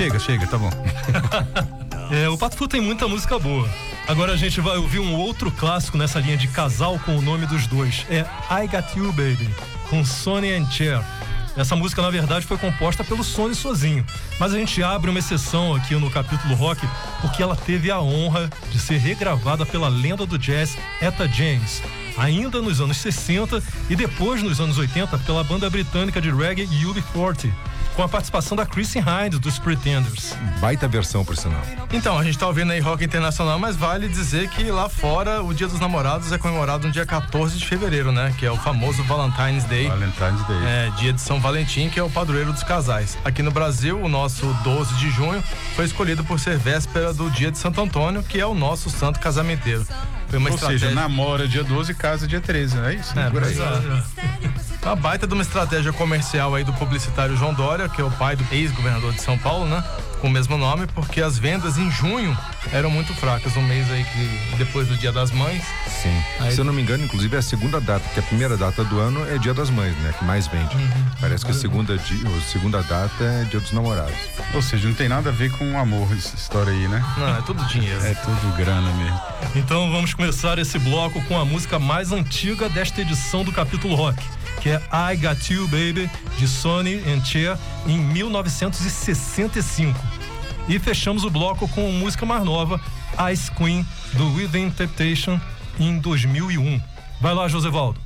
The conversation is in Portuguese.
Chega, tá bom. O Pato Fu tem muita música boa. Agora a gente vai ouvir um outro clássico nessa linha de casal com o nome dos dois. É I Got You Baby, com Sonny and Cher. Essa música, na verdade, foi composta pelo Sonny sozinho. Mas a gente abre uma exceção aqui no capítulo rock, porque ela teve a honra de ser regravada pela lenda do jazz Etta James, ainda nos anos 60 e depois nos anos 80 pela banda britânica de reggae UB40, com a participação da Chrissy Hynde dos Pretenders. Baita versão, por sinal. Então, a gente tá ouvindo aí rock internacional, mas vale dizer que lá fora o Dia dos Namorados é comemorado no dia 14 de fevereiro, né? Que é o famoso Valentine's Day. Valentine's Day. Dia de São Valentim, que é o padroeiro dos casais. Aqui no Brasil, o nosso 12 de junho foi escolhido por ser véspera do dia de Santo Antônio, que é o nosso santo casamenteiro. Foi uma estratégia... seja, namora dia 12 e casa dia 13, não é isso? Por aí. Uma baita de uma estratégia comercial aí do publicitário João Dória, que é o pai do ex-governador de São Paulo, né? Com o mesmo nome, porque as vendas em junho eram muito fracas. Um mês aí que depois do Dia das Mães. Sim. Aí... Se eu não me engano, inclusive é a segunda data, porque a primeira data do ano é Dia das Mães, né? Que mais vende. Parece que a segunda data é Dia dos Namorados. Ou seja, não tem nada a ver com amor essa história aí, né? Não, é tudo dinheiro. É tudo grana mesmo. Então vamos começar esse bloco com a música mais antiga desta edição do Capítulo Rock, que é I Got You Baby, de Sonny and Cher, em 1965. E fechamos o bloco com música mais nova, Ice Queen, do Within Temptation, em 2001. Vai lá, Josevaldo.